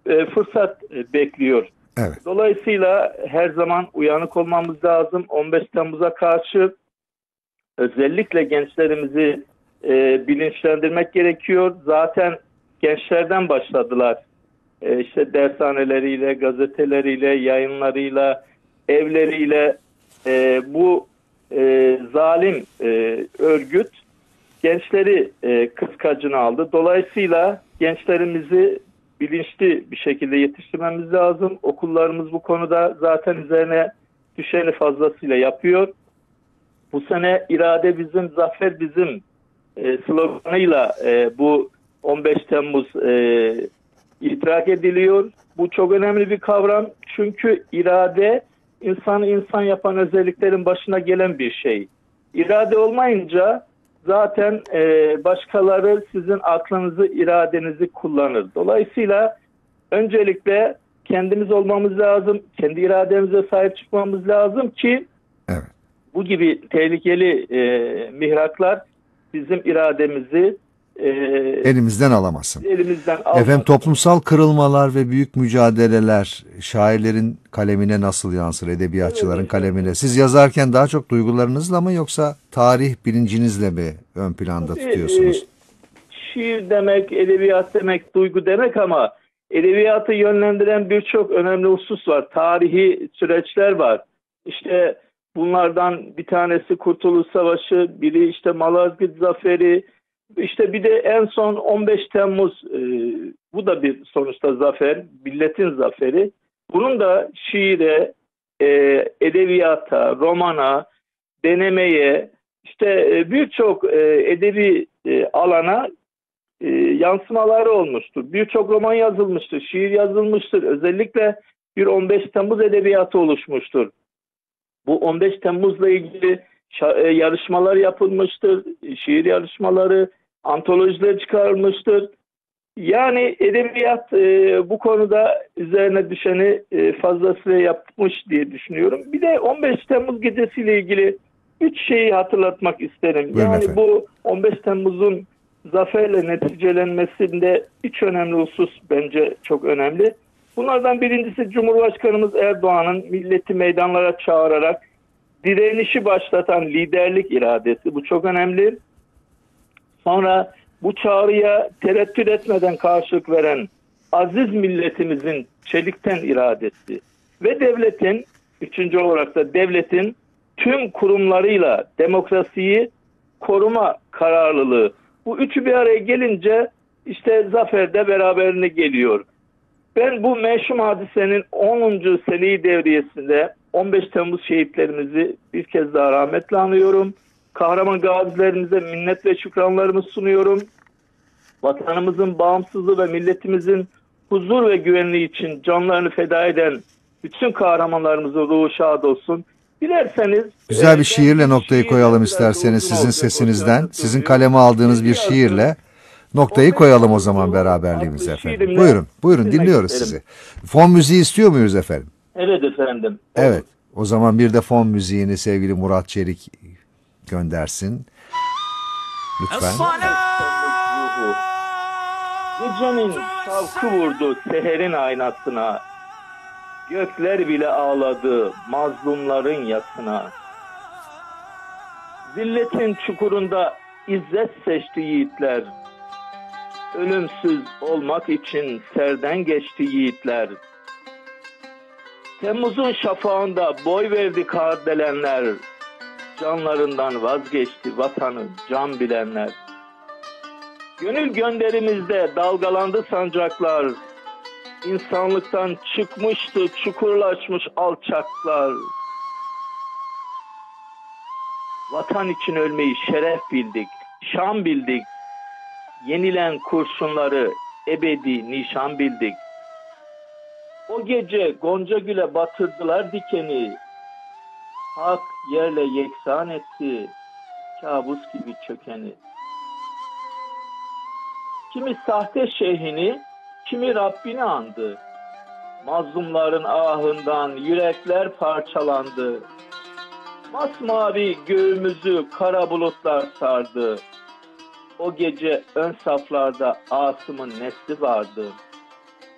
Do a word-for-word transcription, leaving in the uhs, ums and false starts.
e, fırsat e, bekliyor. Evet. Dolayısıyla her zaman uyanık olmamız lazım. on beş Temmuz'a karşı özellikle gençlerimizi e, bilinçlendirmek gerekiyor. Zaten gençlerden başladılar. E, işte dershaneleriyle, gazeteleriyle, yayınlarıyla, evleriyle e, bu e, zalim e, örgüt gençleri e, kıskacına aldı. Dolayısıyla gençlerimizi bilinçli bir şekilde yetiştirmemiz lazım. Okullarımız bu konuda zaten üzerine düşeni fazlasıyla yapıyor. Bu sene irade bizim, zafer bizim e, sloganıyla e, bu on beş Temmuz e, idrak ediliyor. Bu çok önemli bir kavram. Çünkü irade insanı insan yapan özelliklerin başına gelen bir şey. İrade olmayınca zaten e, başkaları sizin aklınızı, iradenizi kullanır. Dolayısıyla öncelikle kendimiz olmamız lazım. Kendi irademize sahip çıkmamız lazım ki evet. bu gibi tehlikeli e, mihraklar bizim irademizi e, elimizden alamasın. Elimizden almasın. Efendim, toplumsal kırılmalar ve büyük mücadeleler şairlerin kalemine nasıl yansır, edebiyatçıların evet, kalemine? Siz yazarken daha çok duygularınızla mı yoksa tarih bilincinizle mi ön planda Tabii, tutuyorsunuz? E, şiir demek, edebiyat demek, duygu demek ama edebiyatı yönlendiren birçok önemli husus var. Tarihi süreçler var. İşte bunlardan bir tanesi Kurtuluş Savaşı, biri işte Malazgirt Zaferi, işte bir de en son on beş Temmuz, e, bu da bir sonuçta zafer, milletin zaferi. Bunun da şiire, e, edebiyata, romana, denemeye, işte e, birçok e, edebi e, alana e, yansımaları olmuştur. Birçok roman yazılmıştır, şiir yazılmıştır. Özellikle bir on beş Temmuz edebiyatı oluşmuştur. Bu on beş Temmuz'la ilgili yarışmalar yapılmıştır. Şiir yarışmaları, antolojiler çıkarılmıştır. Yani edebiyat e, bu konuda üzerine düşeni e, fazlasıyla yapmış diye düşünüyorum. Bir de on beş Temmuz gecesiyle ilgili üç şeyi hatırlatmak isterim. Buyurun yani efendim. Bu on beş Temmuz'un zaferle neticelenmesinde üç önemli husus bence çok önemli. Bunlardan birincisi Cumhurbaşkanımız Erdoğan'ın milleti meydanlara çağırarak direnişi başlatan liderlik iradesi. Bu çok önemli. Sonra bu çağrıya tereddüt etmeden karşılık veren aziz milletimizin çelikten iradesi ve devletin, üçüncü olarak da devletin tüm kurumlarıyla demokrasiyi koruma kararlılığı. Bu üçü bir araya gelince işte zafer de beraberine geliyor. Ben bu meşhum hadisenin onuncu seneyi devriyesinde on beş Temmuz şehitlerimizi bir kez daha rahmetle anıyorum. Kahraman gazilerimize minnet ve şükranlarımı sunuyorum. Vatanımızın bağımsızlığı ve milletimizin huzur ve güvenliği için canlarını feda eden bütün kahramanlarımızın ruhu şad olsun. Dilerseniz güzel bir e, şiirle noktayı koyalım isterseniz sizin sesinizden, sizin kaleme aldığınız bir şiirle noktayı koyalım o zaman beraberliğimize efendim. Buyurun, buyurun dinliyoruz sizi. Fon müziği istiyor muyuz efendim? Evet efendim. Evet, o zaman bir de fon müziğini sevgili Murat Çelik göndersin. Lütfen. Gecenin şavkı vurdu seherin aynasına. Gökler bile ağladı mazlumların yasına. Zilletin çukurunda izzet seçti yiğitler. Ölümsüz olmak için serden geçti yiğitler. Temmuz'un şafağında boy verdi kardelenler. Canlarından vazgeçti vatanı can bilenler. Gönül gönderimizde dalgalandı sancaklar. İnsanlıktan çıkmıştı çukurlaşmış alçaklar. Vatan için ölmeyi şeref bildik, şan bildik. Yenilen kurşunları ebedi nişan bildik. O gece Gonca Gül'e batırdılar dikeni. Hak yerle yeksan etti kabus gibi çökeni. Kimi sahte şeyhini, kimi Rabbini andı. Mazlumların ahından yürekler parçalandı. Masmavi göğümüzü kara bulutlar sardı. O gece ön saflarda Asım'ın nesli vardı.